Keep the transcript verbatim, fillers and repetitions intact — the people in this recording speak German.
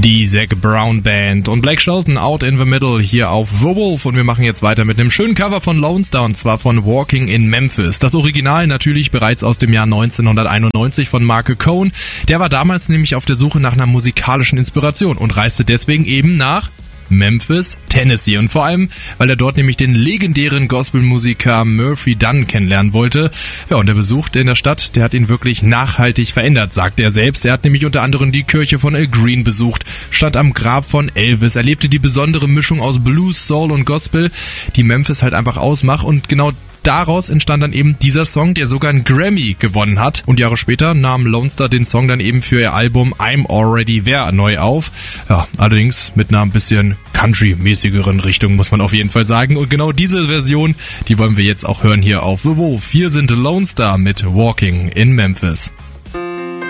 Die Zac Brown Band und Blake Shelton, Out in the Middle, hier auf The Wolf. Und wir machen jetzt weiter mit einem schönen Cover von Lone Star, und zwar von Walking in Memphis. Das Original natürlich bereits aus dem Jahr neunzehnhunderteinundneunzig von Mark Cohn. Der war damals nämlich auf der Suche nach einer musikalischen Inspiration und reiste deswegen eben nach Memphis, Tennessee, und vor allem, weil er dort nämlich den legendären Gospelmusiker Murphy Dunn kennenlernen wollte. Ja, und der Besuch in der Stadt, der hat ihn wirklich nachhaltig verändert, sagt er selbst. Er hat nämlich unter anderem die Kirche von Al Green besucht, stand am Grab von Elvis, erlebte die besondere Mischung aus Blues, Soul und Gospel, die Memphis halt einfach ausmacht, und genau daraus entstand dann eben dieser Song, der sogar einen Grammy gewonnen hat. Und Jahre später nahm Lone Star den Song dann eben für ihr Album I'm Already There neu auf. Ja, allerdings mit einer ein bisschen Country-mäßigeren Richtung, muss man auf jeden Fall sagen. Und genau diese Version, die wollen wir jetzt auch hören hier auf The Wolf. Hier sind Lone Star mit Walking in Memphis.